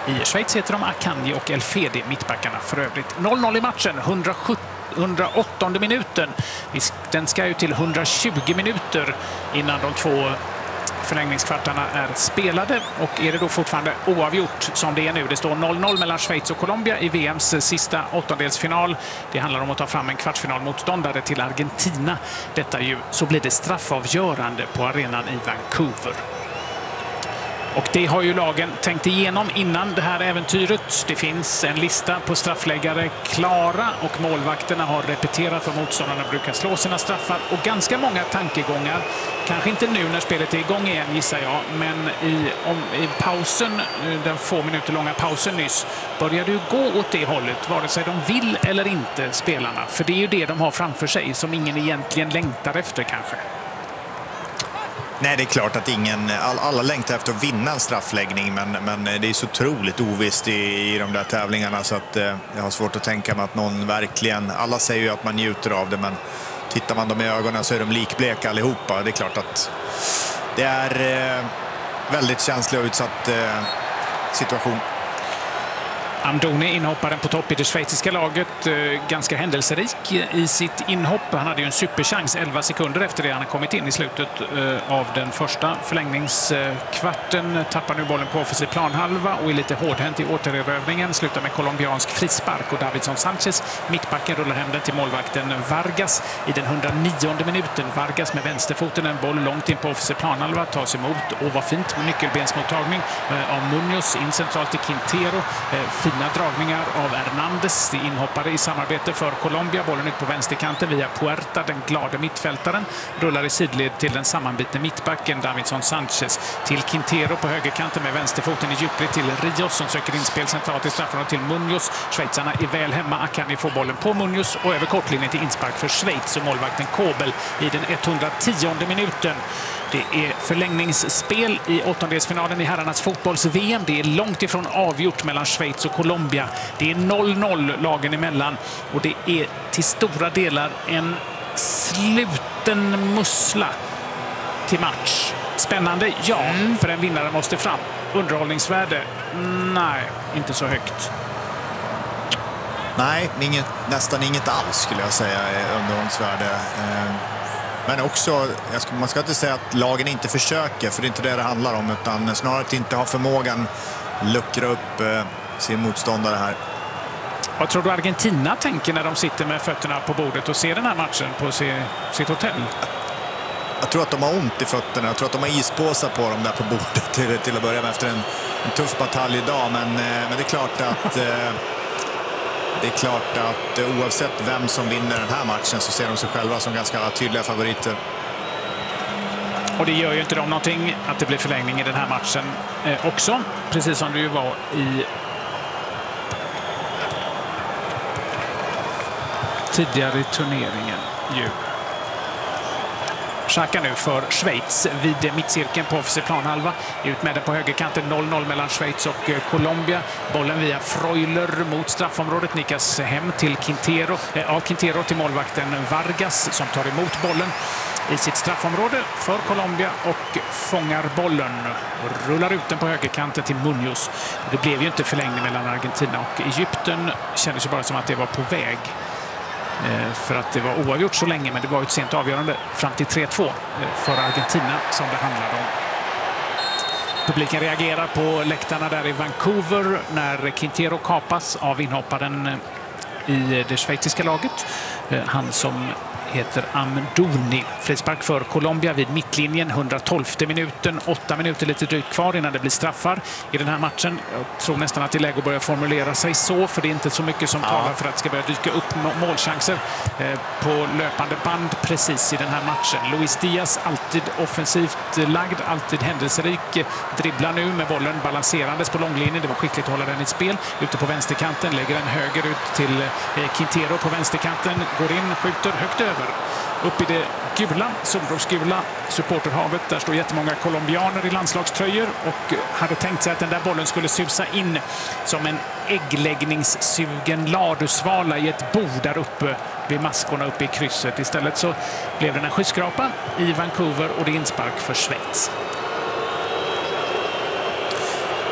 I Schweiz heter de Akanji och Elfedi, mittbackarna för övrigt. 0-0 i matchen, 108:e minuten. Den ska ju till 120 minuter innan de två förlängningskvartarna är spelade, och är det då fortfarande oavgjort som det är nu. Det står 0-0 mellan Schweiz och Colombia i VMs sista åttondelsfinal. Det handlar om att ta fram en kvartsfinalmotståndare till Argentina. Så blir det straffavgörande på arenan i Vancouver. Och det har ju lagen tänkt igenom innan det här äventyret. Det finns en lista på straffläggare klara och målvakterna har repeterat vad motståndarna brukar slå sina straffar. Och ganska många tankegångar, kanske inte nu när spelet är igång igen gissar jag, men i pausen, den få minuter långa pausen nyss, började ju gå åt det hållet, vare sig de vill eller inte spelarna. För det är ju det de har framför sig som ingen egentligen längtar efter kanske. Nej, det är klart att alla längtar efter att vinna en straffläggning, men det är så otroligt ovisst i de där tävlingarna så att jag har svårt att tänka mig att någon verkligen... Alla säger ju att man njuter av det, men tittar man dem i ögonen så är de likbleka allihopa. Det är klart att det är väldigt känslig och utsatt situation. Amdouni, inhopparen på topp i det schweiziska laget, ganska händelserik i sitt inhopp. Han hade ju en superchans 11 sekunder efter det han kommit in i slutet av den första förlängningskvarten. Tappar nu bollen på offensiv planhalva och är lite hårdhänt i återerövringen. Slutar med colombiansk frispark och Davinson Sanchez, mittbacken, rullar hem den till målvakten Vargas i den 109:e minuten. Vargas med vänsterfoten, en boll långt in på offensiv planhalva, tas emot och var fint med nyckelbensmottagning av Munoz in centralt till Quintero. Fina dragningar av Hernandez, inhoppare i samarbete för Colombia. Bollen ut på vänsterkanten via Puerta, den glada mittfältaren. Rullar i sidled till den sammanbitne mittbacken Davinson Sanchez. Till Quintero på högerkanten med vänsterfoten i djupled till Rios som söker inspel centralt i straffen och till Munoz. Schweizarna är väl hemma. Akanji får bollen på Munoz och över kortlinjen till inspark för Schweiz och målvakten Kobel i den 110:e minuten. Det är förlängningsspel i åttondelsfinalen i herrarnas fotbolls-VM. Det är långt ifrån avgjort mellan Schweiz och Colombia. Det är 0-0 lagen emellan och det är till stora delar en sluten mussla till match. Spännande, ja, för en vinnare måste fram. Underhållningsvärde? Nej, inte så högt. Nej, nästan inget alls skulle jag säga är underhållningsvärde. Men också, man ska inte säga att lagen inte försöker, för det är inte det handlar om, utan snarare att inte ha förmågan luckra upp sin motståndare här. Vad tror du Argentina tänker när de sitter med fötterna på bordet och ser den här matchen på sitt hotell? Jag tror att de har ont i fötterna. Jag tror att de har ispåsar på dem där på bordet till att börja med efter en tuff batalj idag. Men det är klart att... Det är klart att oavsett vem som vinner den här matchen så ser de sig själva som ganska tydliga favoriter. Och det gör ju inte de någonting att det blir förlängning i den här matchen också. Precis som det ju var i tidigare i turneringen. Xhaka nu för Schweiz vid mittcirkeln på offensiv planhalva. Ut med den på högerkanten, 0-0 mellan Schweiz och Colombia. Bollen via Freuler mot straffområdet nickas hem till Quintero till målvakten Vargas som tar emot bollen i sitt straffområde för Colombia och fångar bollen. Rullar ut den på högerkanten till Munoz. Det blev ju inte förlängning mellan Argentina och Egypten. Kändes ju bara som att det var på väg. För att det var oavgjort så länge, men det var ett sent avgörande fram till 3-2 för Argentina som det handlade om. Publiken reagerar på läktarna där i Vancouver när Quintero kapas av inhopparen i det schweiziska laget. Han som heter Amdouni. Frispark för Colombia vid mittlinjen, 112:e minuten. 8 minuter lite drygt kvar innan det blir straffar i den här matchen. Jag tror nästan att det är läge att börja formulera sig så, för det är inte så mycket som talar för att det ska börja dyka upp målchanser på löpande band precis i den här matchen. Luis Diaz, alltid offensivt lagd, alltid händelserik, dribblar nu med bollen balanserandes på långlinjen. Det var skickligt att hålla den i spel. Ute på vänsterkanten, lägger den höger ut till Quintero på vänsterkanten. Går in, skjuter högt över. Upp i det gula, solrosgula supporterhavet. Där står jättemånga colombianer i landslagströjor och hade tänkt sig att den där bollen skulle susa in som en äggläggningssugen ladusvala i ett bo där uppe vid maskorna uppe i krysset. Istället så blev det en skyskrapa i Vancouver och det är inspark för Schweiz.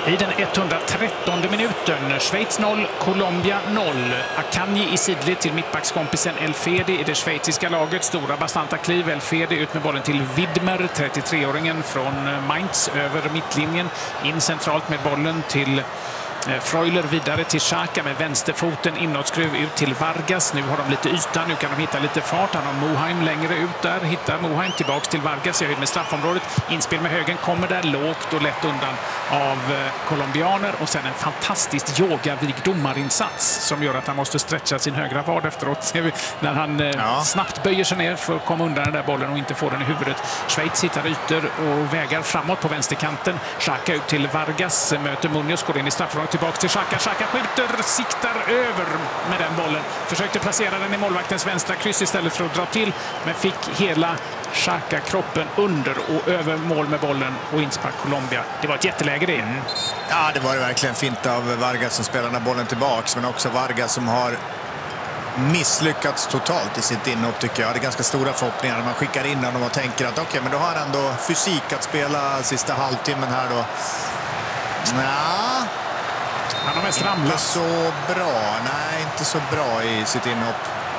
I den 113 minuten, Schweiz 0, Colombia 0. Akanji i sidled till mittbackskompisen Elfedi i det schweiziska laget. Stora bastanta kliv, Elfedi ut med bollen till Widmer, 33-åringen från Mainz, över mittlinjen. In centralt med bollen till Freuler, vidare till Xhaka med vänsterfoten, inåtskruv ut till Vargas. Nu har de lite yta, nu kan de hitta lite fart. Han har Moheim längre ut där, hittar Moheim tillbaks till Vargas i höjd med straffområdet. Inspel med högen kommer där lågt och lätt undan av colombianer, och sen en fantastiskt yogavig domarinsats som gör att han måste stretcha sin högra vad efteråt. Ser vi när han snabbt böjer sig ner för att komma undan den där bollen och inte få den i huvudet. Schweiz hittar ytor och vägar framåt på vänsterkanten. Xhaka ut till Vargas, möter Munoz, går in i straffområdet, tillbaka till Xhaka. Xhaka skjuter, siktar över med den bollen. Försökte placera den i målvaktens vänstra kryss istället för att dra till, men fick hela Xhaka-kroppen under och över mål med bollen och inspark Colombia. Det var ett jätteläge det. Ja, det var det verkligen fint av Vargas som spelar den bollen tillbaks, men också Vargas som har misslyckats totalt i sitt inhopp, tycker jag. Det är ganska stora förhoppningar när man skickar in honom och tänker att okej, men då har han ändå fysik att spela sista halvtimmen här då. Ja, han har mest ramlat. Inte så bra. Nej, inte så bra i sitt inhopp.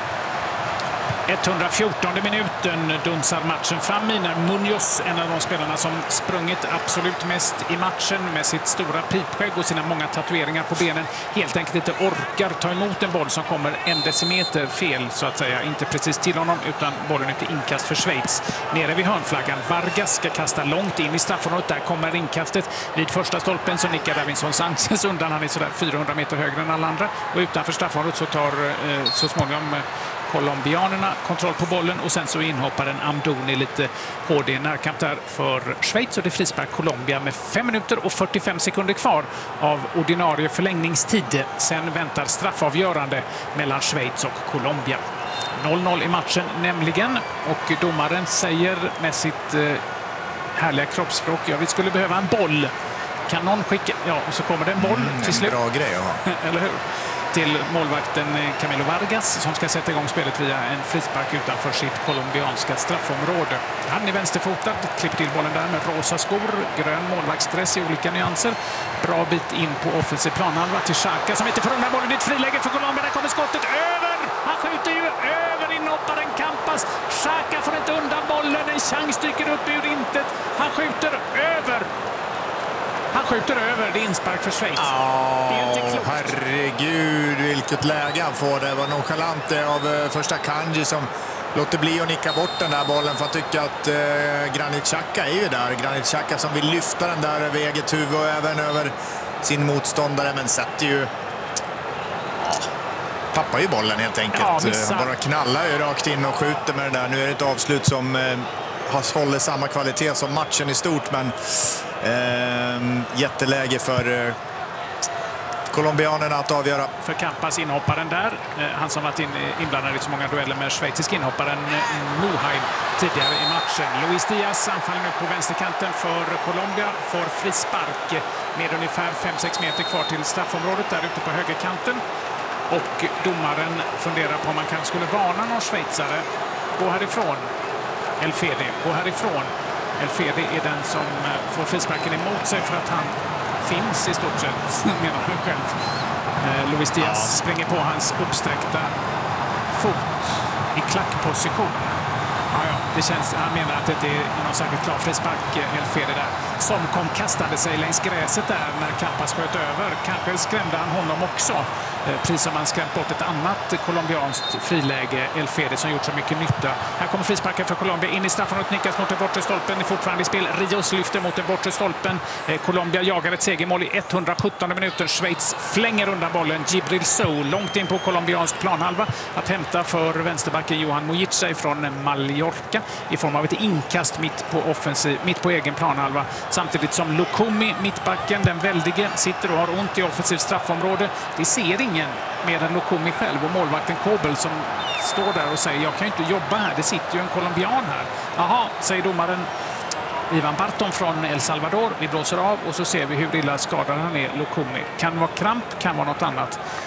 114 minuten dunsar matchen fram i när Munoz, en av de spelarna som sprungit absolut mest i matchen med sitt stora pipskägg och sina många tatueringar på benen, helt enkelt inte orkar ta emot en boll som kommer en decimeter fel, så att säga. Inte precis till honom, utan bollen ut i inkast för Schweiz. Nere vid hörnflaggan. Vargas ska kasta långt in i straffområdet. Där kommer inkastet. Vid första stolpen så nickar Davinson Sanchez undan. Han är sådär 400 meter högre än alla andra. Och utanför straffområdet så tar så småningom colombianerna kontroll på bollen, och sen så inhoppar en Amdouni lite hård i närkamp där för Schweiz, och det frispark Colombia med 5 minuter och 45 sekunder kvar av ordinarie förlängningstid. Sen väntar straffavgörande mellan Schweiz och Colombia. 0-0 i matchen nämligen, och domaren säger med sitt härliga kroppsspråk: ja, vi skulle behöva en boll. Kan någon skicka? Ja, och så kommer det en boll till slut. Bra grej att ha. Eller hur? Till målvakten Camilo Vargas som ska sätta igång spelet via en frispark utanför sitt colombianska straffområde. Han är vänsterfotad, klipper till bollen där med rosa skor, grön målvaktsdress i olika nyanser. Bra bit in på offensiv planhalva till Xhaka som inte får undan bollen. Det är ett friläge för Colombia, där kommer skottet över! Han skjuter ju över inhopparen Campas. Xhaka får inte undan bollen, en chans dyker upp ur intet. Han skjuter över! Han skjuter över, det är inspark för Schweiz. Det är inte klokt. Herregud, vilket läge han får. Det var nonchalant av första Kanji som låter bli att nicka bort den där bollen, för att tycka att Granit Xhaka är ju där. Granit Xhaka som vill lyfta den där över eget huvud och även över sin motståndare, men sätter ju... tappar ju bollen helt enkelt. Han bara knallar ju rakt in och skjuter med den där. Nu är det ett avslut som håller samma kvalitet som matchen i stort, men jätteläge för colombianerna att avgöra. För Campas, inhopparen där. Han som varit inblandad i så många dueller med schweizisk inhopparen Moheim tidigare i matchen. Luis Diaz anfaller nu på vänsterkanten för Colombia. Får frispark med ungefär 5-6 meter kvar till straffområdet där ute på högerkanten. Och domaren funderar på om man kanske skulle varna någon schweizare. Gå härifrån. Elfedi, gå härifrån. Elfedi är den som får frisparken emot sig för att han finns i stort sett, menar han själv. Luis Diaz springer på hans uppsträckta fot i klackposition. Det känns, han menar att det inte är någon särskilt klar frispark, Elfedi där. Som kastade sig längs gräset där när Campas sköt över. Kanske skrämde han honom också. Precis som han skrämt bort ett annat colombianskt friläge, Elfedi, som gjort så mycket nytta. Här kommer frisparken för Colombia in i straffområdet, nickas mot den bortre stolpen. Är fortfarande i spel. Rios lyfter mot den bortre stolpen. Colombia jagar ett segermål i 117 minuten. Schweiz flänger undan bollen. Djibril Sow långt in på colombiansk planhalva att hämta för vänsterbacken Johan Mojica från Mallorca i form av ett inkast mitt på egen planhalva. Samtidigt som Lukumi, mittbacken, den väldige, sitter och har ont i offensivt straffområde. Det ser ingen mer än Lukumi själv och målvakten Kobel som står där och säger: jag kan ju inte jobba här, det sitter ju en colombian här. Jaha, säger domaren Ivan Barton från El Salvador. Vi blåser av och så ser vi hur illa skadad han är, Lukumi. Kan vara kramp, kan vara något annat.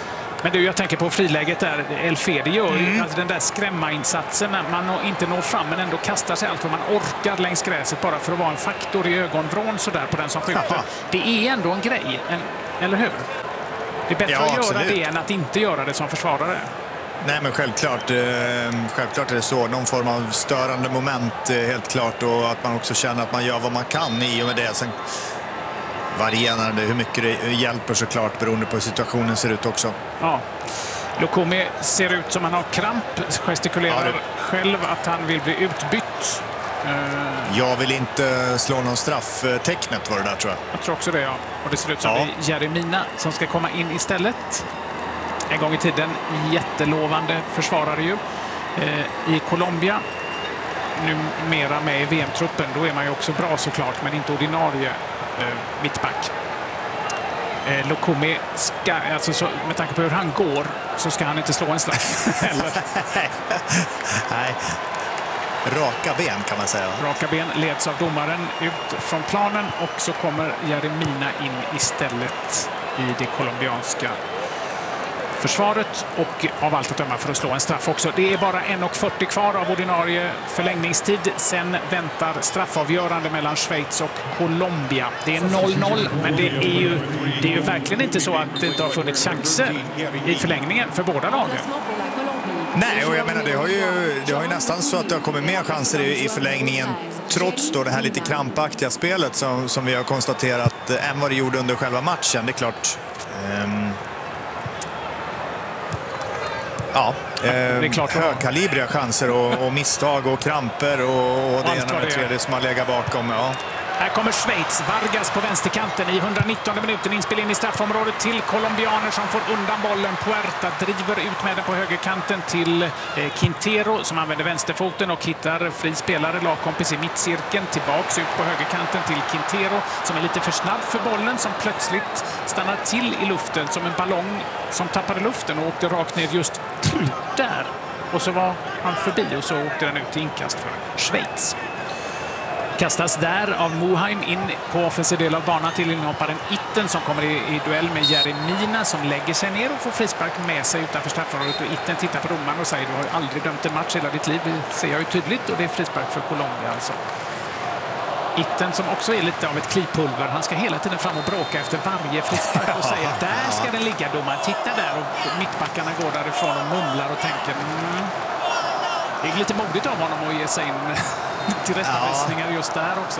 Men du, jag tänker på friläget där. Elfedi gör ju alltså den där skrämma-insatsen när man inte når fram men ändå kastar sig allt vad man orkar längs gräset bara för att vara en faktor i ögonvrån så där på den som skjuter. Det är ändå en grej, eller hur? Det är bättre att göra det än att inte göra det som försvarare. Nej, men självklart är det så. Någon form av störande moment helt klart, och att man också känner att man gör vad man kan i och med det. Sen varierar det hur mycket det hjälper såklart beroende på hur situationen ser ut också. Ja. Lukumi ser ut som han har kramp, gestikulerar själv att han vill bli utbytt. Jag vill inte slå någon strafftecknet var det där, tror jag. Jag tror också det, ja. Och det ser ut som det är Jeremina som ska komma in istället. En gång i tiden jättelovande försvarare ju i Colombia. Numera med i VM-truppen, då är man ju också bra såklart, men inte ordinarie mittback. Lukumi ska, alltså så, med tanke på hur han går så ska han inte slå en straff. Nej. Raka ben kan man säga. Raka ben leds av domaren ut från planen och så kommer Jeremina in istället i det colombianska försvaret och av allt att döma för att slå en straff också. Det är bara 1:40 kvar av ordinarie förlängningstid. Sen väntar straffavgörande mellan Schweiz och Colombia. Det är 0-0, men det är ju verkligen inte så att det inte har funnits chanser i förlängningen för båda lagen. Nej, och jag menar det har ju nästan så att det har kommit mer chanser i förlängningen trots då det här lite krampaktiga spelet som vi har konstaterat än vad det gjorde under själva matchen. Det är klart. Det är klart högkalibriga chanser och misstag och kramper och det ena med tredje som har legat bakom. Ja. Här kommer Schweiz, Vargas på vänsterkanten i 119 minuten, inspel in i straffområdet till colombianer som får undan bollen. Puerta driver ut med den på högerkanten till Quintero som använder vänsterfoten och hittar fri spelare, lagkompis i mittcirkeln, tillbaks ut på högerkanten till Quintero som är lite för snabb för bollen, som plötsligt stannar till i luften som en ballong som tappade luften och åkte rakt ner just där. Och så var han förbi och så åkte den ut till inkast för Schweiz. Kastas där av Moheim in på offensiv del av banan till inhopparen Itten som kommer i duell med Jeremina som lägger sig ner och får frispark med sig utanför straffområdet. Och Itten tittar på domaren och säger: du har ju aldrig dömt en match hela ditt liv. Det ser jag ju tydligt, och det är frispark för Colombia alltså. Itten som också är lite av ett klipulver. Han ska hela tiden fram och bråka efter varje frispark och säga: där ska den ligga, domaren. Titta där, och mittbackarna går därifrån och mumlar och tänker det är lite modigt av honom att ge sig in till rättvisningar just där också.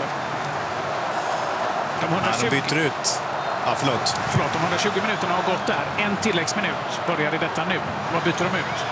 De byter ut. Ja, förlåt, de 120 minuterna har gått där. En tilläggsminut börjar i detta nu. Vad byter de ut?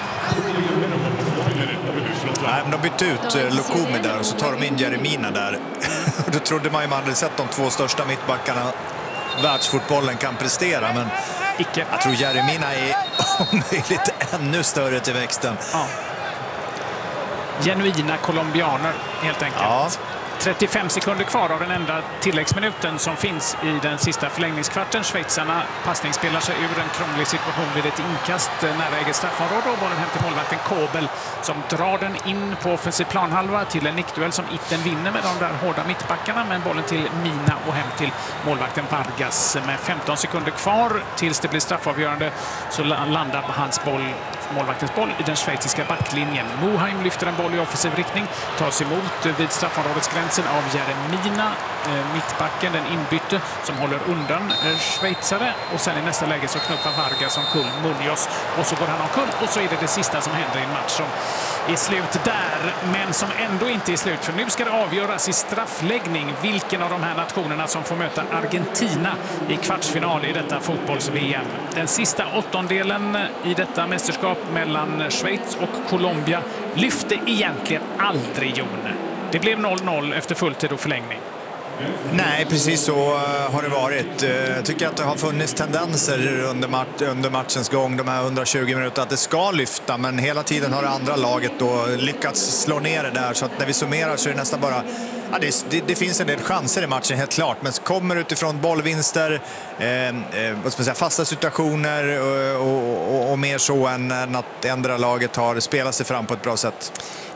Nej, men de bytte ut Lukumi där och så tar de in Jeremina där. Då trodde man ju man hade sett de två största mittbackarna världsfotbollen kan prestera, men icke. Jag tror Jeremina är om möjligt ännu större till växten. Ja. Genuina colombianer helt enkelt. Ja. 35 sekunder kvar av den enda tilläggsminuten som finns i den sista förlängningskvarten. Schweizarna passningsspelar sig ur en krånglig situation vid ett inkast nära eget straffområde och bollen hem till målvakten Kobel som drar den in på offensiv planhalva till en nickduell som Itten vinner med de där hårda mittbackarna, men bollen till Mina och hem till målvakten Vargas. Med 15 sekunder kvar tills det blir straffavgörande så landar målvaktens boll i den schweiziska backlinjen. Moheim lyfter en boll i offensiv riktning, tas emot vid straffområdets gränsen av Jeremina, mittbacken, den inbytte som håller undan schweizare, och sen i nästa läge så knuffar Vargas som kull Munoz och så går han omkull, och så är det sista som händer i en match som är slut där, men som ändå inte är slut, för nu ska det avgöras i straffläggning vilken av de här nationerna som får möta Argentina i kvartsfinal i detta fotbolls-VM. Den sista åttondelen i detta mästerskap mellan Schweiz och Colombia lyfte egentligen aldrig, Jon. Det blev 0-0 efter fulltid och förlängning. Nej, precis så har det varit. Jag tycker att det har funnits tendenser under matchens gång, de här 120 minuter, att det ska lyfta, men hela tiden har det andra laget då lyckats slå ner det där, så att när vi summerar så är det nästan bara... Ja, det finns en del chanser i matchen, helt klart, men kommer utifrån bollvinster, vad ska man säga, fasta situationer och mer så än att ändra laget har spelat sig fram på ett bra sätt.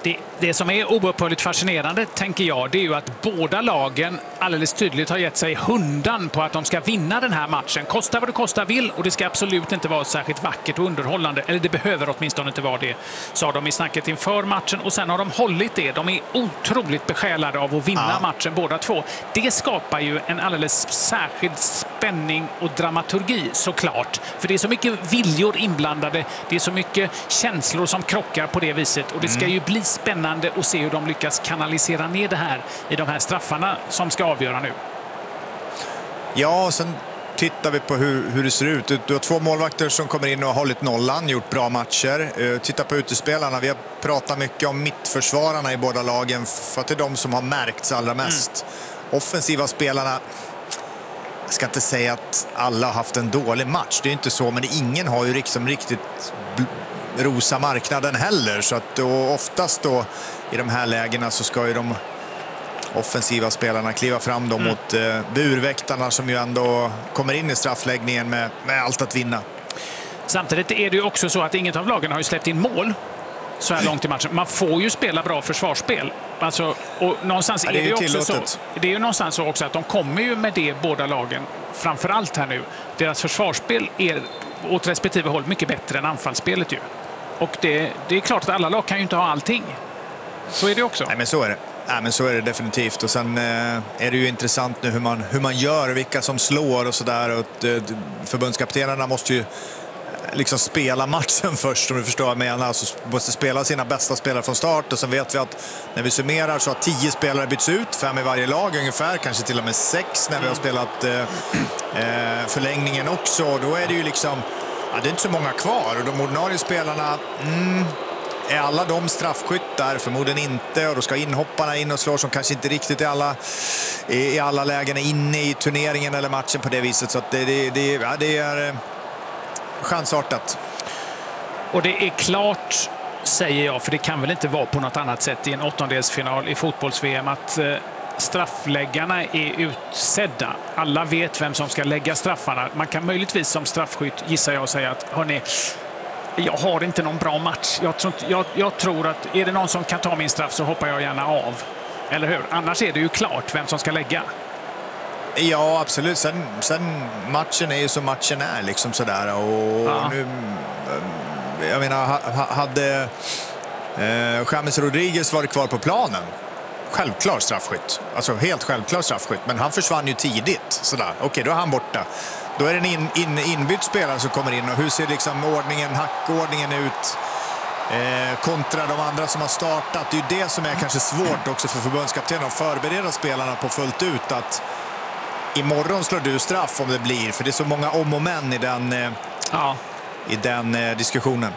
Det som är oupphörligt fascinerande, tänker jag, det är ju att båda lagen alldeles tydligt har gett sig hundan på att de ska vinna den här matchen. Kosta vad det kosta vill, och det ska absolut inte vara särskilt vackert och underhållande. Eller det behöver åtminstone inte vara det, sa de i snacket inför matchen. Och sen har de hållit det. De är otroligt besjälade av att vinna matchen båda två. Det skapar ju en alldeles särskild spänning och dramaturgi, såklart. För det är så mycket viljor inblandade. Det är så mycket känslor som krockar på det viset. Och det ska ju bli spännande att se hur de lyckas kanalisera ner det här i de här straffarna som ska avgöra nu. Ja, sen tittar vi på hur det ser ut. Du har två målvakter som kommer in och har hållit nollan, gjort bra matcher. Titta på utespelarna. Vi har pratat mycket om mittförsvararna i båda lagen, för att det är de som har märkts allra mest. Offensiva spelarna, jag ska inte säga att alla har haft en dålig match. Det är inte så, men ingen har ju liksom riktigt rosa marknaden heller. Så att då, oftast då i de här lägena så ska ju de offensiva spelarna kliva fram då mot burväktarna som ju ändå kommer in i straffläggningen med allt att vinna. Samtidigt är det ju också så att inget av lagen har ju släppt in mål så här långt i matchen. Man får ju spela bra försvarsspel. Alltså, och någonstans är det ju också så. Det är ju någonstans så också att de kommer ju med det, båda lagen. Framförallt här nu. Deras försvarsspel är åt respektive håll mycket bättre än anfallsspelet ju. Och det är klart att alla lag kan ju inte ha allting. Så är det också. Nej, men så är det. Nej, men så är det definitivt. Och sen är det ju intressant nu hur man gör, vilka som slår och sådär. Förbundskaptenerna måste ju liksom spela matchen först, om du förstår vad jag menar. Så måste spela sina bästa spelare från start. Och sen vet vi att när vi summerar så har 10 spelare bytts ut, 5 i varje lag ungefär, kanske till och med 6 när vi har spelat förlängningen också. Och då är det ju liksom, det är inte så många kvar. Och de ordinarie spelarna, är alla de straffskyttar? Förmodligen inte. Och då ska inhopparna in och slå som kanske inte riktigt i alla lägen är inne i turneringen eller matchen på det viset. Så att det är chansartat. Och det är klart, säger jag, för det kan väl inte vara på något annat sätt i en åttondelsfinal i fotbolls-VM, att straffläggarna är utsedda. Alla vet vem som ska lägga straffarna. Man kan möjligtvis som straffskytt, gissar jag, säga att hörni, jag har inte någon bra match. Jag tror att är det någon som kan ta min straff så hoppar jag gärna av. Eller hur? Annars är det ju klart vem som ska lägga. Ja, absolut. Sen matchen är ju som matchen är liksom sådär. Och nu, jag menar, hade James Rodriguez varit kvar på planen, självklar straffskytt. Alltså helt självklar straffskytt. Men han försvann ju tidigt. Sådär. Okej, då är han borta. Då är det en inbytt spelare som kommer in. Och hur ser liksom hackordningen ut kontra de andra som har startat? Det är ju det som är kanske svårt också för förbundskaptenen, att förbereda spelarna på fullt ut. Att imorgon slår du straff om det blir. För det är så många om och men i den diskussionen.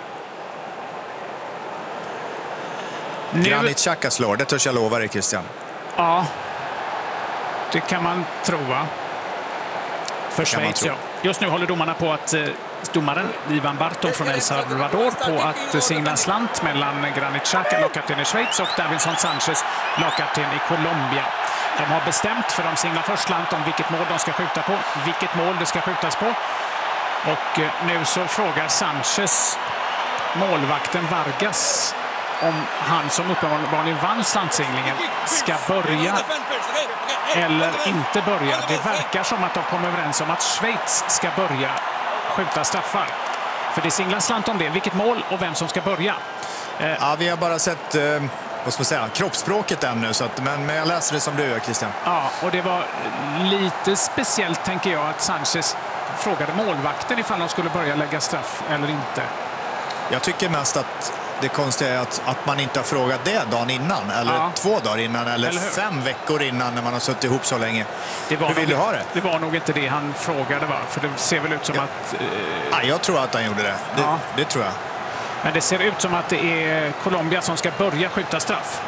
Granit Xhaka slår, det törs jag lova dig, Christian. Ja, det kan man tro, va? För Schweiz, ja. Just nu håller domarna på att domaren Ivan Barton från El Salvador på att singla slant mellan Granit Xhaka, lagkapten i Schweiz, och Davinson Sanchez, lagkapten i Colombia. De har bestämt, för de singlar först slant om vilket mål de ska skjuta på, vilket mål det ska skjutas på. Och nu så frågar Sanchez målvakten Vargas om han, som uppenbarligen vann slantsinglingen, ska börja eller inte börja. Det verkar som att de kommer överens om att Schweiz ska börja skjuta straffar. För det singlar slant om det, vilket mål och vem som ska börja. Ja, vi har bara sett vad ska man säga, kroppsspråket ännu, så att, men jag läser det som du gör, Christian. Ja, och det var lite speciellt, tänker jag, att Sanchez frågade målvakten ifall de skulle börja lägga straff eller inte. Jag tycker mest att det konstiga är att man inte har frågat det dagen innan, eller 2 dagar innan, eller 5 veckor innan, när man har suttit ihop så länge. Hur vill du ha det? Det var nog inte det han frågade, va? För det ser väl ut som att... jag tror att han gjorde det. Det tror jag. Men det ser ut som att det är Colombia som ska börja skjuta straff.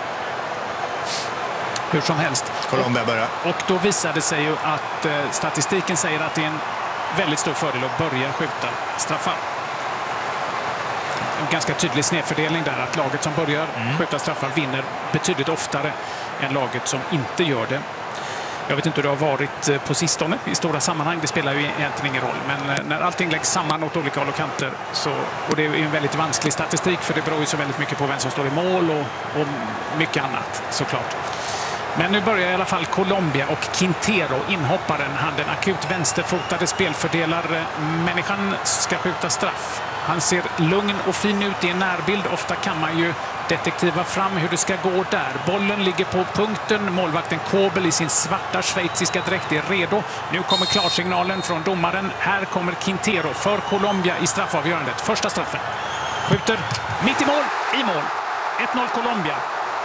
Hur som helst. Colombia börjar. Och då visade sig ju att statistiken säger att det är en väldigt stor fördel att börja skjuta straffar. En ganska tydlig snedfördelning där, att laget som börjar skjuta straffar vinner betydligt oftare än laget som inte gör det. Jag vet inte hur det har varit på sistone i stora sammanhang. Det spelar ju egentligen ingen roll. Men när allting läggs samman åt olika håll och kanter och det är en väldigt vansklig statistik för det beror ju så väldigt mycket på vem som står i mål och mycket annat såklart. Men nu börjar i alla fall Colombia och Quintero, inhopparen, han den akut vänsterfotade spelfördelar-människan ska skjuta straff. Han ser lugn och fin ut i en närbild. Ofta kan man ju detektiva fram hur det ska gå där. Bollen ligger på punkten. Målvakten Kobel i sin svarta schweiziska dräkt är redo. Nu kommer klarsignalen från domaren. Här kommer Quintero för Colombia i straffavgörandet. Första straffen. Skjuter mitt i mål. 1-0 Colombia.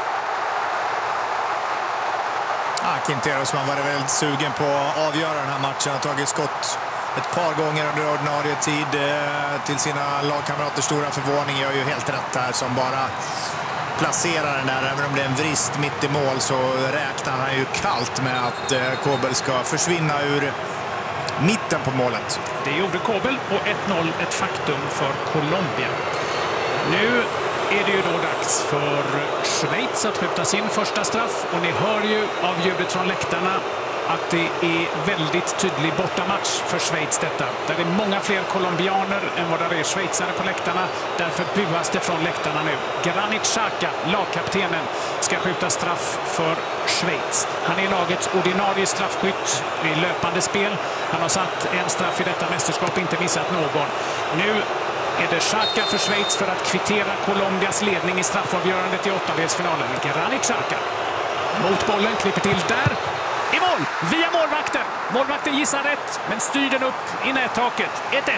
Quintero som har varit väldigt sugen på att avgöra den här matchen. Har tagit skott ett par gånger under ordinarie tid till sina lagkamraters stora förvåning. Gör ju helt rätt här som bara placerar den där. Även om det är en vrist mitt i mål så räknar han ju kallt med att Kobel ska försvinna ur mitten på målet. Det gjorde Kobel och 1-0 ett faktum för Colombia. Nu är det ju då dags för Schweiz att skjuta sin första straff. Och ni hör ju av ljudet från läktarna att det är väldigt tydlig bortamatch för Schweiz detta. Där det är många fler colombianer än vad det är schweizare på läktarna. Därför buas det från läktarna nu. Granit Xhaka, lagkaptenen, ska skjuta straff för Schweiz. Han är lagets ordinarie straffskytt i löpande spel. Han har satt en straff i detta mästerskap, inte missat någon. Nu är det Xhaka för Schweiz för att kvittera Colombias ledning i straffavgörandet i åttondelsfinalen. Granit Xhaka mot bollen, klipper till där. I mål, via målvakten. Målvakten gissar rätt, men styr den upp i nättaket. 1-1.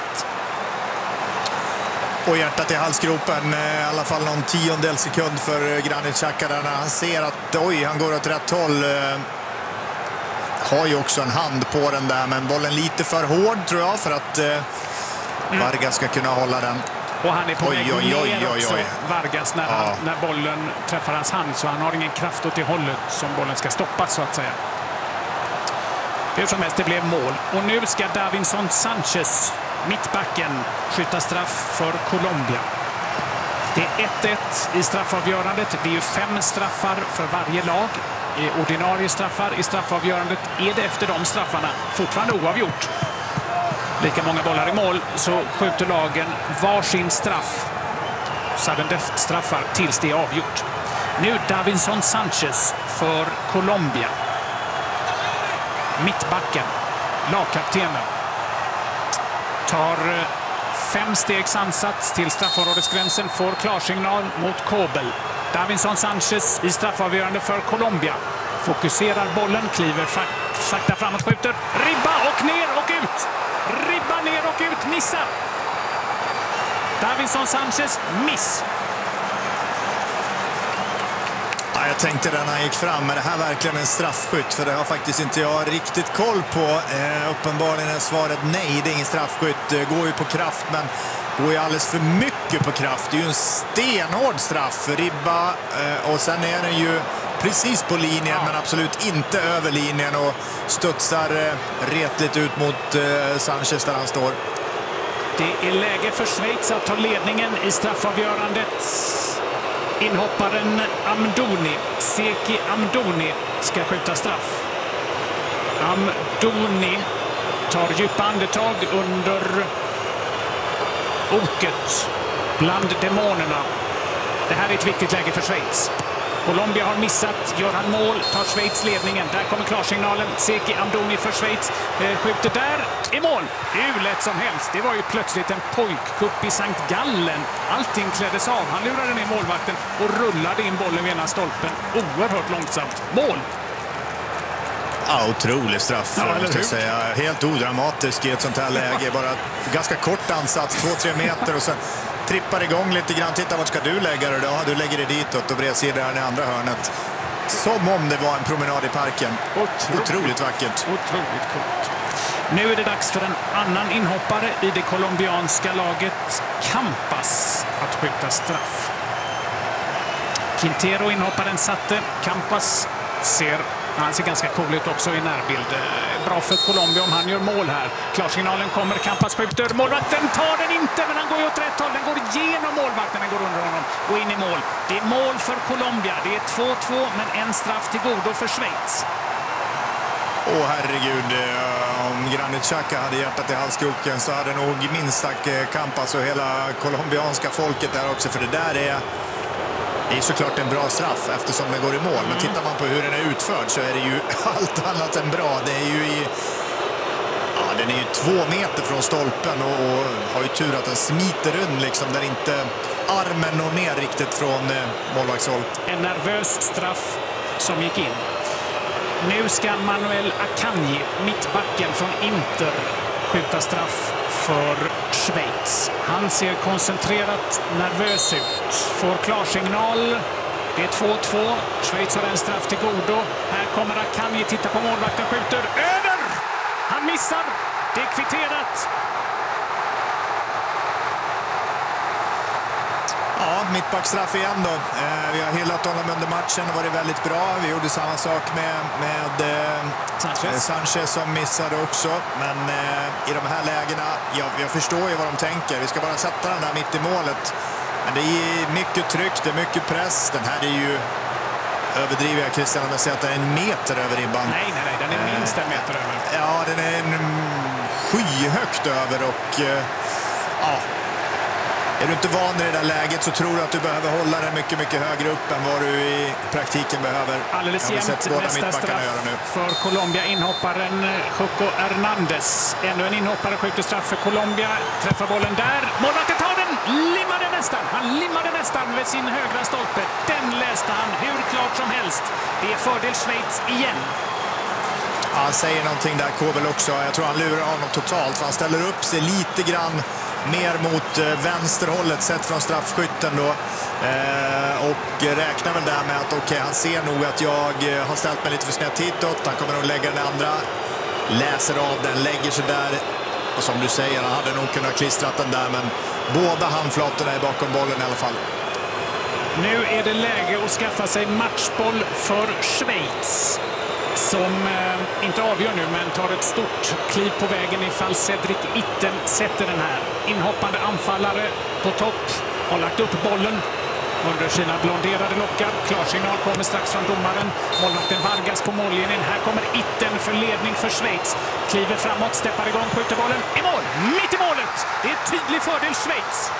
Och hjärtat i halsgropen, i alla fall någon tiondel sekund för Granit Xhaka där när han ser att han går åt rätt håll. Har ju också en hand på den där, men bollen lite för hård tror jag för att Vargas ska kunna hålla den. Och han är på väg ner också, Vargas, när bollen träffar hans hand. Så han har ingen kraft åt det hållet som bollen ska stoppas så att säga. Hur som helst, det blev mål. Och nu ska Davinson Sanchez, mittbacken, skjuta straff för Colombia. Det är 1-1 i straffavgörandet. Det är ju 5 straffar för varje lag. I ordinarie straffar i straffavgörandet är det efter de straffarna fortfarande oavgjort. Lika många bollar i mål så skjuter lagen varsin straff. Sudden death-straffar tills det är avgjort. Nu Davinson Sanchez för Colombia. Mittbacken, lagkaptenen, tar 5 stegs ansats till straffområdesgränsen, får klarsignal mot Kobel. Davinson Sanchez i straffavgörande för Colombia. Fokuserar bollen, kliver sakta framåt, skjuter. Ribba och ner och ut! Ribba ner och ut, missar! Davinson Sanchez, miss! Jag tänkte när han gick fram, men det här är verkligen en straffskytt, för det har faktiskt inte jag riktigt koll på. Uppenbarligen är svaret nej, det är ingen straffskytt. Går ju på kraft, men går ju alldeles för mycket på kraft. Det är ju en stenhård straff. Ribba och sen är den ju precis på linjen, men absolut inte över linjen och studsar retligt ut mot Sanchez där han står. Det är läge för Schweiz att ta ledningen i straffavgörandet. Inhopparen Amdouni, Seki Amdouni, ska skjuta straff. Amdouni tar djupa andetag under oket bland demonerna. Det här är ett viktigt läge för Schweiz. Colombia har missat, gör han mål, tar Schweiz ledningen. Där kommer klarsignalen. Seki Amdouni för Schweiz. Skjuter där, i mål. Hur lätt som helst. Det var ju plötsligt en pojkkupp i Sankt Gallen. Allting kläddes av. Han lurade ner målvakten och rullade in bollen vid ena stolpen. Oerhört långsamt. Mål! Ja, otrolig straff, måste jag säga. Helt odramatisk i ett sånt här läge. Bara ganska kort ansats, 2-3 meter och sen trippar igång lite grann. Titta, vart ska du lägga det? Ja, du lägger det ditåt och bredsidan i andra hörnet. Som om det var en promenad i parken. Otroligt vackert. Otroligt coolt. Nu är det dags för en annan inhoppare i det colombianska laget, Campas, att skjuta straff. Quintero, inhopparen, satte. Campas ser ganska cool ut också i närbild. Bra för Colombia om han gör mål här. Klarsignalen kommer, Campas skjuter. Målvakten tar den inte, men han går ju åt rätt håll. Den går igenom målvakten, den går under honom och in i mål. Det är mål för Colombia. Det är 2-2, men en straff till godo för Schweiz. Herregud, om Granit Xhaka hade hjärtat i halskroken så hade nog minst sagt kamp, alltså hela colombianska folket där också, för det där är såklart en bra straff eftersom den går i mål. Men tittar man på hur den är utförd så är det ju allt annat än bra. Det är ju den är ju 2 meter från stolpen och har ju tur att den smiter runt liksom, där inte armen når ner riktigt från målvaktshåll. En nervös straff som gick in. Nu ska Manuel Akanji, mittbacken från Inter, skjuta straff för Schweiz. Han ser koncentrerat nervös ut. Får klarsignal. Det är 2-2. Schweiz har en straff till godo. Här kommer Akanji, titta på målvakten, skjuter över. Han missar. Det är kvitterat. Ja, mittbackstraff igen då. Vi har hyllat honom under matchen och varit väldigt bra. Vi gjorde samma sak med Sanchez som missade också. Men i de här lägena, jag förstår ju vad de tänker. Vi ska bara sätta den där mitt i målet. Men det är mycket tryck, det är mycket press. Den här är ju, överdriver jag Christian om jag säger att den är 1 meter över ribban. Nej, den är minst 1 meter över. Ja, den är skyhögt över och är du inte van i det där läget så tror du att du behöver hålla den mycket, mycket högre upp än vad du i praktiken behöver. Alldeles jämnt. Nästa straff för Colombia, inhopparen Juco Hernandez. Ännu en inhoppare skjuter straff för Colombia. Träffar bollen där. Målvakten tar den. Han limmade nästan vid sin högra stolpe. Den läste han hur klart som helst. Det är fördel Schweiz igen. Han säger någonting där, Kobel också. Jag tror han lurar honom totalt. För han ställer upp sig lite grann mer mot vänsterhållet sett från straffskytten då. Och räknar väl där med att han ser nog att jag har ställt mig lite för snett hitåt. Han kommer nog lägga den andra. Läser av den, lägger sig där. Och som du säger, han hade nog kunnat klistrat den där. Men båda handflatorna är bakom bollen i alla fall. Nu är det läge att skaffa sig matchboll för Schweiz. Som inte avgör nu, men tar ett stort kliv på vägen ifall Cedric Itten sätter den här. Inhoppande anfallare på topp. Har lagt upp bollen under sina blonderade lockar. Klarsignal kommer strax från domaren. Målvakten Vargas på mållinjen. Här kommer Itten för ledning för Schweiz. Kliver framåt, steppar igång, skjuter bollen i mål. Mitt i målet! Det är tydlig fördel Schweiz.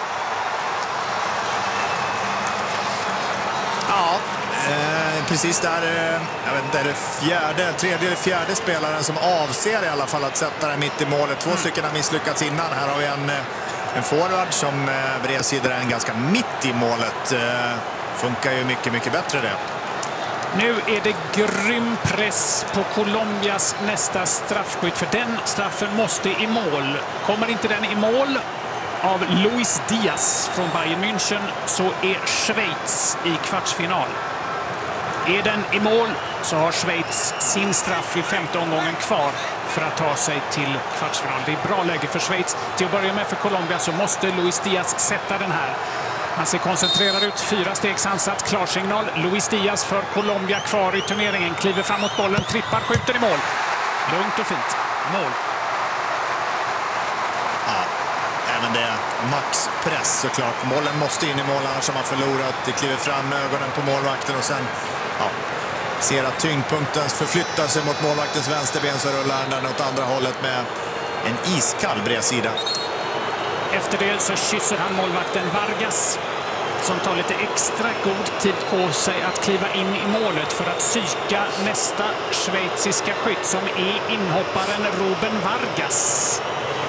Ja, precis där, jag vet inte, är det tredje eller fjärde spelaren som avser i alla fall att sätta den mitt i målet. 2 stycken har misslyckats innan. Här har vi en forward som bredsidar en ganska mitt i målet. Funkar ju mycket, mycket bättre det. Nu är det grym press på Colombias nästa straffskytt, för den straffen måste i mål. Kommer inte den i mål av Luis Diaz från Bayern München så är Schweiz i kvartsfinal. Är den i mål så har Schweiz sin straff i 5:e omgången kvar för att ta sig till kvartsfinal. Det är bra läge för Schweiz. Till att börja med för Colombia så måste Luis Diaz sätta den här. Han ser koncentrerad ut, 4 stegs ansats, klarsignal. Luis Diaz för Colombia kvar i turneringen. Kliver fram mot bollen, trippar, skjuter i mål. Lugnt och fint. Mål. Men det är maxpress såklart. Målen måste in i mål, annars har man förlorat. Det kliver fram med ögonen på målvakten och sen ser att tyngdpunkten förflyttar sig mot målvaktens vänsterben, så rullar den åt andra hållet med en iskall bredsida. Efter det så kysser han målvakten Vargas som tar lite extra god tid på sig att kliva in i målet för att psyka nästa schweiziska skytt som är inhopparen Ruben Vargas.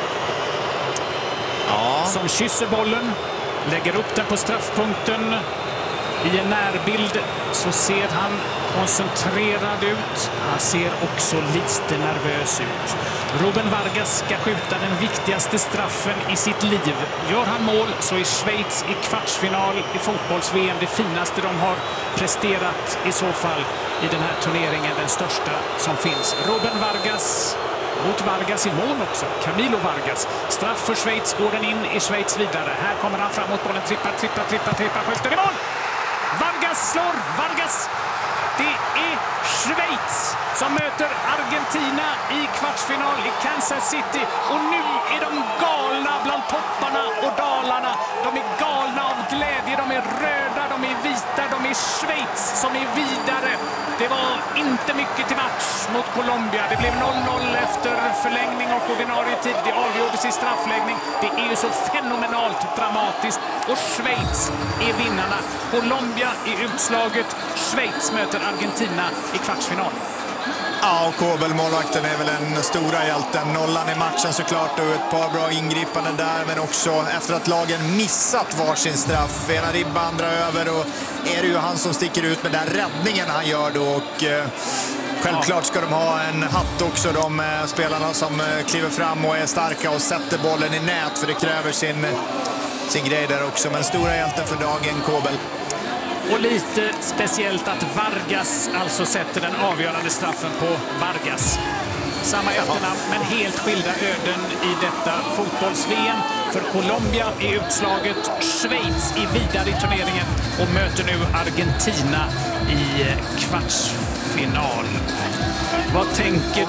Som kysser bollen, lägger upp den på straffpunkten. I en närbild så ser han koncentrerad ut. Han ser också lite nervös ut. Ruben Vargas ska skjuta den viktigaste straffen i sitt liv. Gör han mål så är Schweiz i kvartsfinal i fotbolls-VM. Det finaste de har presterat i så fall i den här turneringen, den största som finns. Ruben Vargas mot Vargas i mål också. Camilo Vargas. Straff för Schweiz, går den in i Schweiz vidare. Här kommer han fram mot bollen, trippar, skjuter i mål! Vargas slår, Vargas! Det är Schweiz som möter Argentina i kvartsfinal i Kansas City. Och nu är de galna bland topparna och dalarna. De är galna av glädje, de är röda, de är vita, de är Schweiz som är vidare. Det var inte mycket till match mot Colombia. Det blev 0-0 efter förlängning och ordinarie tid. Det avgjordes i straffläggning. Det är ju så fenomenalt dramatiskt. Och Schweiz är vinnarna. Colombia i utslaget. Schweiz möter Argentina i kvartsfinal. Ja, och Kobel, målvakten, är väl den stora hjälten. Nollan i matchen såklart och ett par bra ingripanden där, men också efter att lagen missat varsin straff. Ena ribba, andra över, och är det ju han som sticker ut med den räddningen han gör då. Och självklart ska de ha en hatt också, de spelarna som kliver fram och är starka och sätter bollen i nät, för det kräver sin grej där också. Men stora hjälten för dagen, Kobel. Och lite speciellt att Vargas alltså sätter den avgörande straffen på Vargas. Samma efternamn, men helt skilda öden i detta fotbolls-VM. För Colombia i utslaget, Schweiz i vidare i turneringen och möter nu Argentina i kvartsfinal. Vad tänker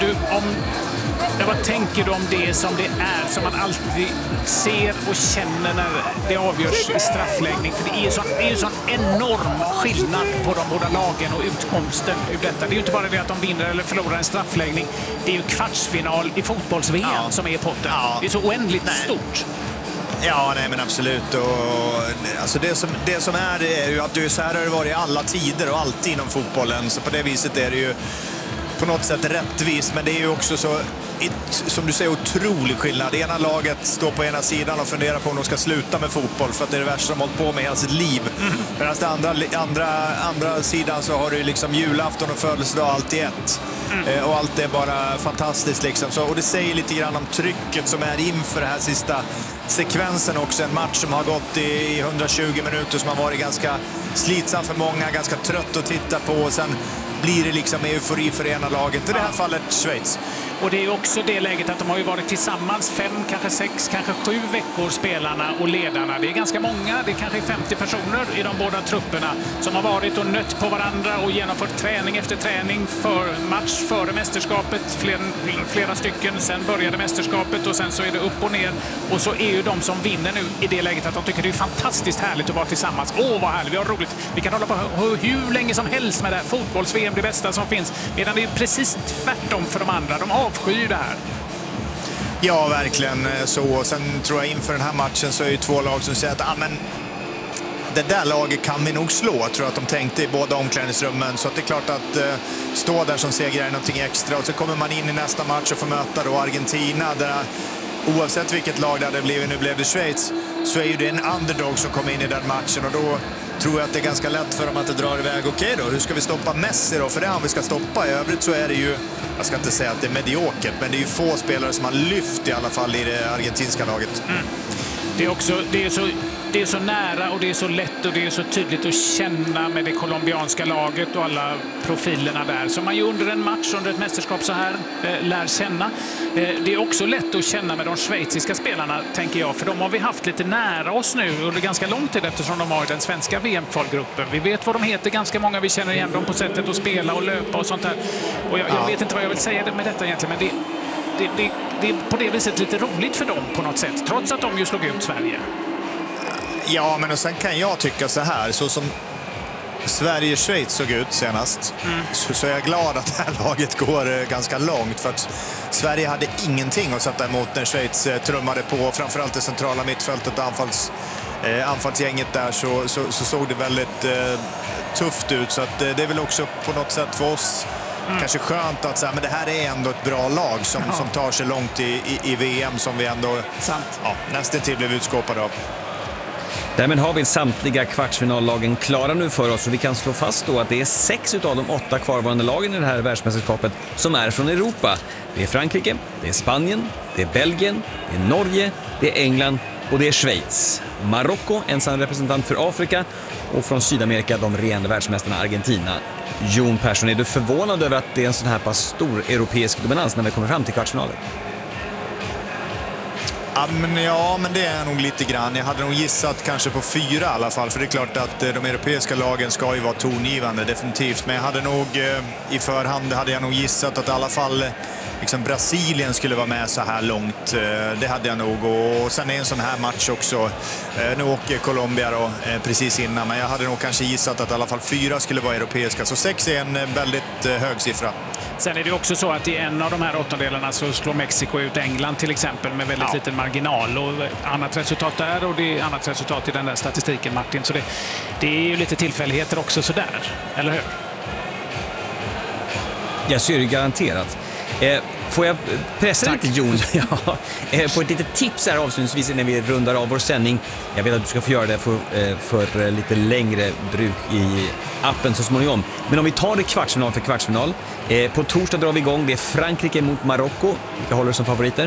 du om det som det är, som man alltid ser och känner när det avgörs i straffläggning? För det är ju sån enorm skillnad på de båda lagen och utkomsten ur detta. Det är ju inte bara det att de vinner eller förlorar en straffläggning. Det är ju kvartsfinal i fotbolls-VM som är i potten. Ja. Det är så oändligt stort. Ja, nej men absolut. Och, alltså det som är ju att så här har det varit i alla tider och alltid inom fotbollen. Så på det viset är det ju på något sätt rättvist, men det är ju också så, som du säger, otrolig skillnad. Det ena laget står på ena sidan och funderar på om de ska sluta med fotboll, för att det är det värsta de har hållit på med hela sitt liv. Medan andra sidan så har du liksom julafton och födelsedag allt i ett. Och allt är bara fantastiskt liksom. Så, och det säger lite grann om trycket som är inför den här sista sekvensen också. En match som har gått i 120 minuter, som har varit ganska slitsam för många, ganska trött att titta på, och sen blir det liksom eufori för ena laget. I det här fallet Schweiz. Och det är också det läget att de har ju varit tillsammans 5, kanske 6, kanske 7 veckor, spelarna och ledarna. Det är ganska många, det är kanske 50 personer i de båda trupperna som har varit och nött på varandra och genomfört träning efter träning för match före mästerskapet, flera stycken. Sen började mästerskapet och sen så är det upp och ner. Och så är ju de som vinner nu i det läget att de tycker det är fantastiskt härligt att vara tillsammans. Åh, vad härligt, vi har roligt. Vi kan hålla på hur länge som helst med det här. Fotbolls-VM, det bästa som finns. Medan det är precis tvärtom för de andra. De avskyr det här. Ja, verkligen så. Sen tror jag inför den här matchen så är det 2 lag som säger att men det där laget kan vi nog slå. Jag tror att de tänkte i båda omklädningsrummen. Så att det är klart att stå där som segrare är någonting extra. Och så kommer man in i nästa match och får möta då Argentina, där oavsett vilket lag det hade blivit, nu blev det Schweiz, så är ju det en underdog som kommer in i den matchen. Och då tror jag att det är ganska lätt för dem att det drar iväg. Okej då, hur ska vi stoppa Messi då? För det är han vi ska stoppa. I övrigt så är det ju, jag ska inte säga att det är mediokert, men det är ju få spelare som har lyft i alla fall i det argentinska laget. Det är så nära och det är så lätt och det är så tydligt att känna med det colombianska laget och alla profilerna där som man ju under en match, under ett mästerskap så här lär känna. Det är också lätt att känna med de schweiziska spelarna, tänker jag, för de har vi haft lite nära oss nu under ganska lång tid, eftersom de har den svenska VM-kvalgruppen. Vi vet vad de heter, ganska många, vi känner igen dem på sättet att spela och löpa och sånt där. Och jag vet inte vad jag vill säga med detta egentligen, men det är på det viset lite roligt för dem på något sätt, trots att de ju slog ut Sverige. Ja, men och sen kan jag tycka så här, så som Sverige-Schweiz såg ut senast, så är jag glad att det här laget går ganska långt, för att Sverige hade ingenting att sätta emot när Schweiz trummade på, framförallt det centrala mittfältet, anfallsgänget där, så såg det väldigt tufft ut. Så att det är väl också på något sätt för oss kanske skönt att säga, men det här är ändå ett bra lag som tar sig långt i VM, som vi ändå nästan till blev utskåpade av. Därmed har vi samtliga kvartsfinallagen klara nu för oss, och vi kan slå fast då att det är 6 av de 8 kvarvarande lagen i det här världsmästerskapet som är från Europa. Det är Frankrike, det är Spanien, det är Belgien, det är Norge, det är England och det är Schweiz. Marocko, ensam representant för Afrika, och från Sydamerika de regerande världsmästarna Argentina. Jon Persson, är du förvånad över att det är en sån här pass stor europeisk dominans när vi kommer fram till kvartsfinalen? Ja, men det är nog lite grann. Jag hade nog gissat kanske på 4 i alla fall. För det är klart att de europeiska lagen ska ju vara tongivande, definitivt. Men jag hade nog i förhand hade jag nog gissat att i alla fall liksom Brasilien skulle vara med så här långt. Det hade jag nog. Och sen är en sån här match också. Nu åker Colombia då, precis innan, men jag hade nog kanske gissat att i alla fall 4 skulle vara europeiska. Så 6 är en väldigt hög siffra. Sen är det också så att i en av de här åttondelarna så slår Mexiko ut England till exempel med väldigt liten marginal. Och annat resultat där och det är annat resultat i den där statistiken, Martin. Så det är ju lite tillfälligheter också sådär, eller hur? Jag ser det garanterat. Får jag pressa lite, Jon? Ja, på ett litet tips här avslutningsvis när vi rundar av vår sändning. Jag vet att du ska få göra det för lite längre bruk i appen så småningom. Men om vi tar det kvartsfinal för kvartsfinal. På torsdag drar vi igång. Det är Frankrike mot Marocko. Vilka håller du som favoriter?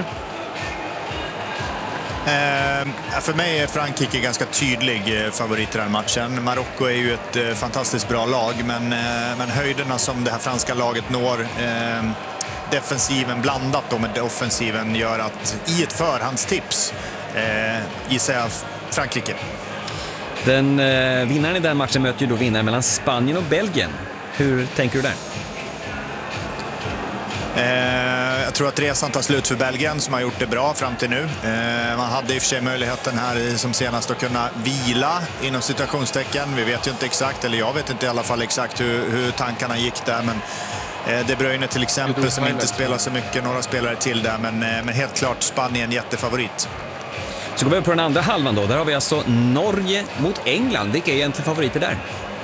För mig är Frankrike ganska tydlig favorit i den matchen. Marocko är ju ett fantastiskt bra lag, men höjderna som det här franska laget når, defensiven blandat då med offensiven, gör att i ett förhandstips gissar jag Frankrike. Den vinnaren i den matchen möter ju då vinnaren mellan Spanien och Belgien. Hur tänker du där? Jag tror att resan tar slut för Belgien som har gjort det bra fram till nu. Man hade i och för sig möjligheten här som senast att kunna vila inom situationstecken. Vi vet ju inte exakt, eller jag vet inte i alla fall exakt hur tankarna gick där, men De Bruyne till exempel som inte spelar så mycket, några spelare till där, men helt klart Spanien jättefavorit. Så går vi på den andra halvan då. Där har vi alltså Norge mot England. Vilka är egentligen favoriter där?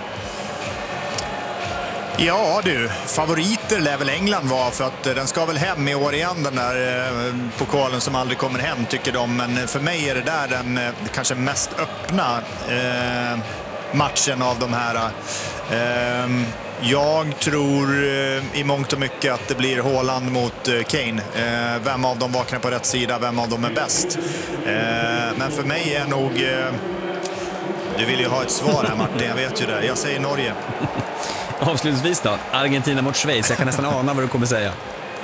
Ja du, favoriter lär väl England vara, för att den ska väl hem i år igen, den där pokalen som aldrig kommer hem tycker de. Men för mig är det där den kanske mest öppna matchen av de här. Jag tror i mångt och mycket att det blir Haaland mot Kane. Vem av dem vaknar på rätt sida, vem av dem är bäst. Men för mig är nog... Du vill ju ha ett svar här, Martin, jag vet ju det. Jag säger Norge. Avslutningsvis då, Argentina mot Schweiz. Jag kan nästan ana vad du kommer säga.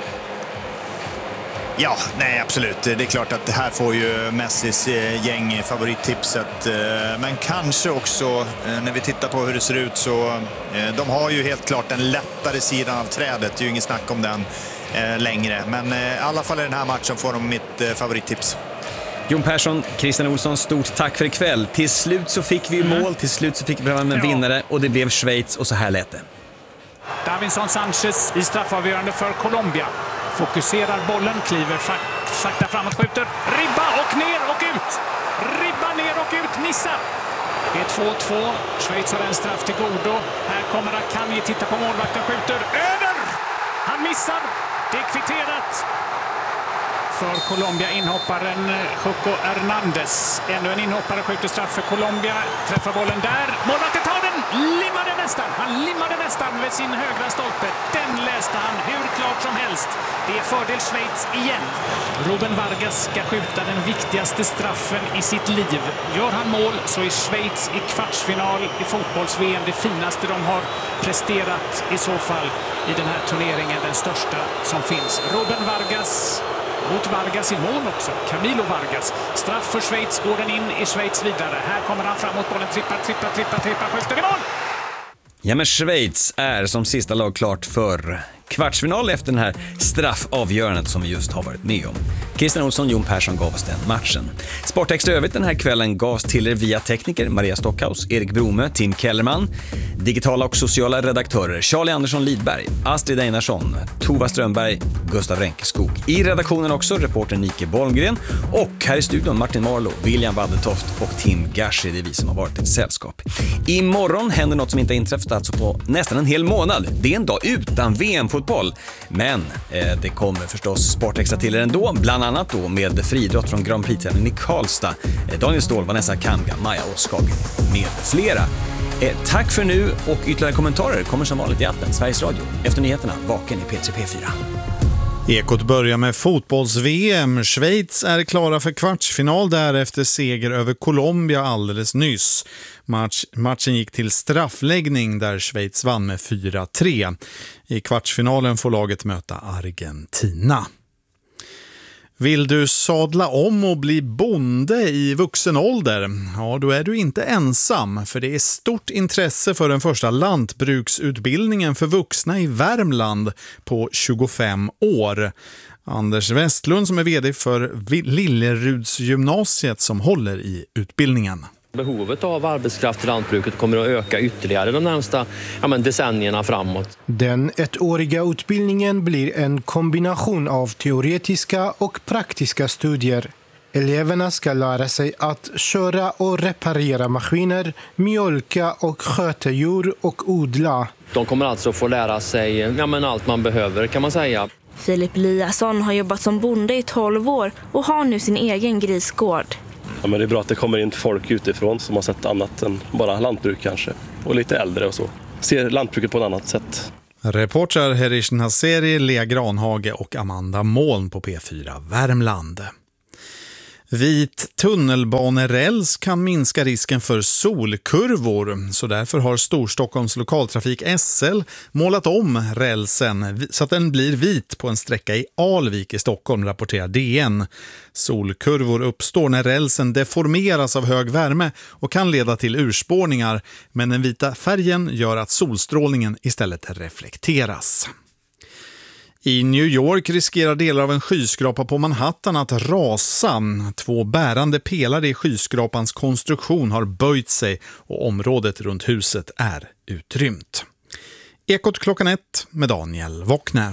Ja, nej absolut. Det är klart att det här får ju Messis gäng favorittipset. Men kanske också, när vi tittar på hur det ser ut, så de har ju helt klart den lättare sidan av trädet. Det är ju ingen snack om den längre. Men i alla fall i den här matchen får de mitt favorittips. Jon Persson, Christian Olsson, stort tack för ikväll. Till slut så fick vi mål, till slut så fick vi fram en vinnare och det blev Schweiz, och så här lät det. Davinson Sanchez i straffavgörande för Colombia. Fokuserar bollen, kliver sakta framåt, skjuter. Ribba och ner och ut! Ribba ner och ut, missar! Det är 2-2. Schweiz har en straff till godo. Här kommer Akanji, titta på målvakten, skjuter. Över! Han missar. Det är kvitterat. För Colombia inhopparen Juco Hernandez. Ännu en inhoppare skjuter straff för Colombia. Träffar bollen där. Målvakten tar den. Limmade nästan. Han limmade nästan vid sin högra stolpe. Den läste han hur klart som helst. Det är fördel Schweiz igen. Ruben Vargas ska skjuta den viktigaste straffen i sitt liv. Gör han mål så är Schweiz i kvartsfinal i fotbolls-VM det finaste de har presterat i så fall i den här turneringen. Den största som finns. Ruben Vargas mot Vargas i mål också. Camilo Vargas. Straff för Schweiz, går den in i Schweiz vidare. Här kommer han framåt, bollen trippar, skjuter i mål! Ja, men Schweiz är som sista lag klart för kvartsfinal efter den här straffavgörandet som vi just har varit med om. Christian Olsson, Jon Persson gav oss den matchen. Sportextra övrigt den här kvällen gavs till er via tekniker Maria Stockhaus, Erik Bromö, Tim Kellerman, digitala och sociala redaktörer Charlie Andersson Lidberg, Astrid Einarsson, Tova Strömberg, Gustav Ränkeskog. I redaktionen också reporter Nike Bolmgren och här i studion Martin Marlo, William Waddetoft och Tim Gashi. Det är vi som har varit ett sällskap. Imorgon händer något som inte har inträffat alltså på nästan en hel månad. Det är en dag utan VM-fotboll. Men det kommer förstås Sportextra till er ändå, bland annat då med friidrott från Grand Prix-tävlingen i Karlstad. Daniel Ståhl, Vanessa Kamga, Maja Åskag med flera. Tack för nu, och ytterligare kommentarer kommer som vanligt i appen Sveriges Radio. Efter nyheterna, vaken i P3-P4. Ekot börjar med fotbolls-VM. Schweiz är klara för kvartsfinal därefter seger över Colombia alldeles nyss. Matchen gick till straffläggning där Schweiz vann med 4-3. I kvartsfinalen får laget möta Argentina. Vill du sadla om och bli bonde i vuxen ålder? Ja, då är du inte ensam, för det är stort intresse för den första lantbruksutbildningen för vuxna i Värmland på 25 år. Anders Westlund som är vd för Lillerudsgymnasiet som håller i utbildningen. Behovet av arbetskraft i lantbruket kommer att öka ytterligare de närmsta decennierna framåt. Den ettåriga utbildningen blir en kombination av teoretiska och praktiska studier. Eleverna ska lära sig att köra och reparera maskiner, mjölka och sköta djur och odla. De kommer alltså få lära sig allt man behöver, kan man säga. Filip Eliasson har jobbat som bonde i 12 år och har nu sin egen grisgård. Ja, men det är bra att det kommer in folk utifrån som har sett annat än bara lantbruk kanske. Och lite äldre och så. Ser lantbruket på ett annat sätt. Reportrar Herish Nasseri, Lea Granhage och Amanda Moln på P4 Värmland. Vit tunnelbaneräls kan minska risken för solkurvor, så därför har Storstockholms lokaltrafik SL målat om rälsen så att den blir vit på en sträcka i Alvik i Stockholm, rapporterar DN. Solkurvor uppstår när rälsen deformeras av hög värme och kan leda till urspårningar, men den vita färgen gör att solstrålningen istället reflekteras. I New York riskerar delar av en skyskrapa på Manhattan att rasa. 2 bärande pelare i skyskrapans konstruktion har böjt sig och området runt huset är utrymt. Ekot klockan 1 med Daniel Wockner.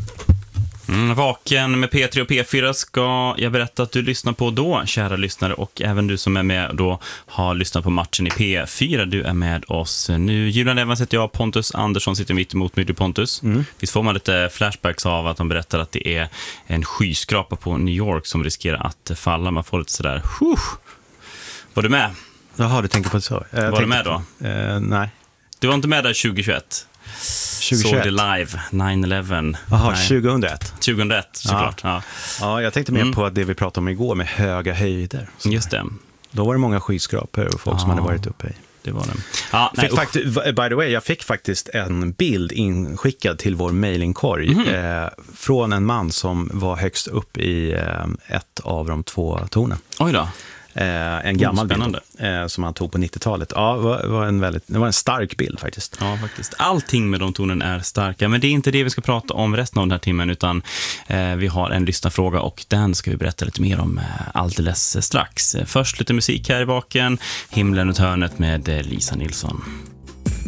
Vaken med P3 och P4 ska jag berätta att du lyssnar på då, kära lyssnare, och även du som är med då har lyssnat på matchen i P4. Du är med oss nu. Julian Evans heter jag, Pontus Andersson sitter mitt emot mig, Pontus. Visst får man lite flashbacks av att de berättar att det är en skyskrapa på New York som riskerar att falla. Man får lite sådär, Var du med? Jaha, du tänker på det så. Var du med då? Nej. Du var inte med där 2021? Såg det live, 9/11. Jaha, 2001. 2001, såklart. Ja, jag tänkte mer på det vi pratade om igår med höga höjder. Just det. Då var det många skyskrapor och folk som hade varit uppe i. Det var det. By the way, jag fick faktiskt en bild inskickad till vår mailinkorg från en man som var högst upp i ett av de 2 tornen. Oj då. En gammal bild som han tog på 90-talet. Ja, det var en stark bild faktiskt. Ja, faktiskt. Allting med de tonen är starka, men det är inte det vi ska prata om resten av den här timmen, utan vi har en lyssnarfråga och den ska vi berätta lite mer om alldeles strax. Först lite musik här i baken. Himlen och hörnet med Lisa Nilsson.